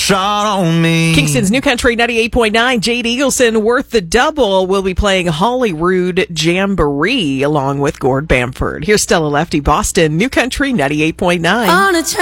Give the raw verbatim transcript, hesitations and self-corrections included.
shot on me. Kingston's New Country ninety-eight point nine, Jade Eagleson, Worth the Double, will be playing Holyrood Jamboree along with Gord Bamford. Here's Stella Lefty, Boston, New Country ninety-eight point nine. On a